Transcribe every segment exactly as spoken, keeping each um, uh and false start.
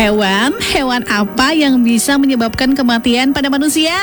Hewan, hewan apa yang bisa menyebabkan kematian pada manusia?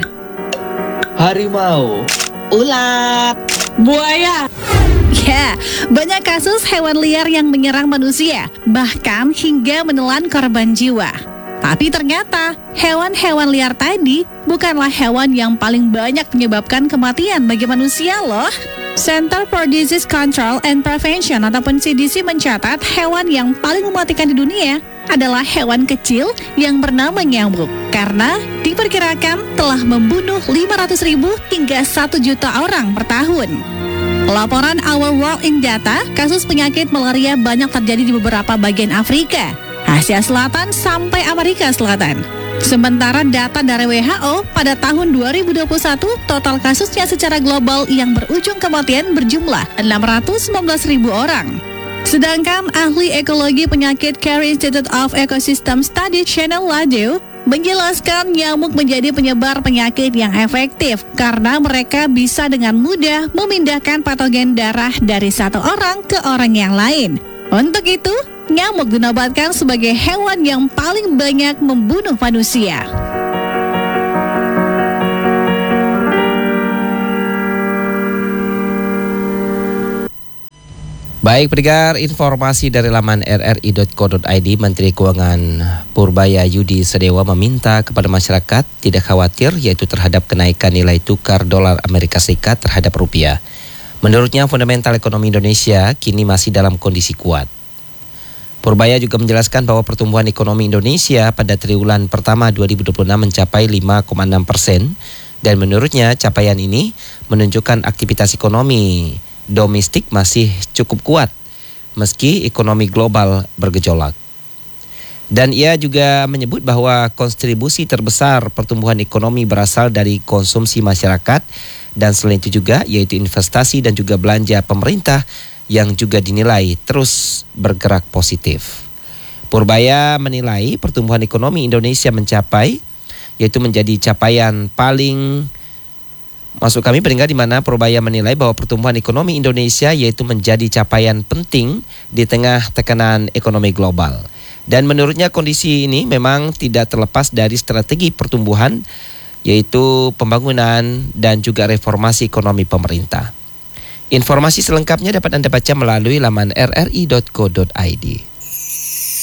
Harimau, ulat, buaya. Ya, banyak kasus hewan liar yang menyerang manusia, bahkan hingga menelan korban jiwa. Tapi ternyata, hewan-hewan liar tadi bukanlah hewan yang paling banyak menyebabkan kematian bagi manusia loh. Center for Disease Control and Prevention ataupun C D C mencatat hewan yang paling mematikan di dunia adalah hewan kecil yang bernama nyamuk, karena diperkirakan telah membunuh lima ratus ribu hingga satu juta orang per tahun. Laporan Our World in Data, kasus penyakit malaria banyak terjadi di beberapa bagian Afrika, Asia Selatan sampai Amerika Selatan. Sementara data dari W H O pada tahun dua ribu dua puluh satu, total kasusnya secara global yang berujung kematian berjumlah enam ratus sembilan belas ribu orang. Sedangkan ahli ekologi penyakit Care Institute of Ecosystem Studies Chanel Ladeu menjelaskan nyamuk menjadi penyebar penyakit yang efektif karena mereka bisa dengan mudah memindahkan patogen darah dari satu orang ke orang yang lain. Untuk itu, nyamuk dinobatkan sebagai hewan yang paling banyak membunuh manusia. Baik pendengar, informasi dari laman r r i dot co dot i d, Menteri Keuangan Purbaya Yudi Sedewa meminta kepada masyarakat tidak khawatir yaitu terhadap kenaikan nilai tukar dolar Amerika Serikat terhadap rupiah. Menurutnya, fundamental ekonomi Indonesia kini masih dalam kondisi kuat. Purbaya juga menjelaskan bahwa pertumbuhan ekonomi Indonesia pada triwulan pertama dua ribu dua puluh enam mencapai lima koma enam persen dan menurutnya capaian ini menunjukkan aktivitas ekonomi domestik masih cukup kuat meski ekonomi global bergejolak. Dan ia juga menyebut bahwa kontribusi terbesar pertumbuhan ekonomi berasal dari konsumsi masyarakat dan selain itu juga yaitu investasi dan juga belanja pemerintah yang juga dinilai terus bergerak positif. Purbaya menilai pertumbuhan ekonomi Indonesia mencapai yaitu menjadi capaian paling Masuk kami pendengar di mana Purbaya menilai bahwa pertumbuhan ekonomi Indonesia yaitu menjadi capaian penting di tengah tekanan ekonomi global. Dan menurutnya kondisi ini memang tidak terlepas dari strategi pertumbuhan yaitu pembangunan dan juga reformasi ekonomi pemerintah. Informasi selengkapnya dapat Anda baca melalui laman r r i dot co dot i d.